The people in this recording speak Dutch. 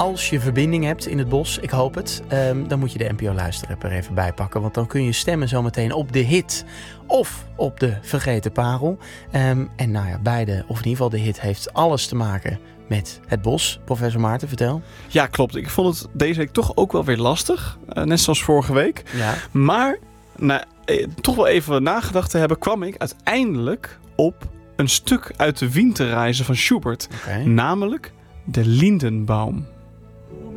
als je verbinding hebt in het bos, ik hoop het, dan moet je de NPO Luisterapp er even bij pakken. Want dan kun je stemmen zometeen op de hit of op de vergeten parel. En nou ja, beide, of in ieder geval de hit, heeft alles te maken met het bos. Professor Maarten, vertel. Ja, klopt. Ik vond het deze week toch ook wel weer lastig. Net zoals vorige week. Ja. Maar toch wel even nagedacht te hebben, kwam ik uiteindelijk op een stuk uit de Winterreise van Schubert. Okay. Namelijk de Lindenbaum.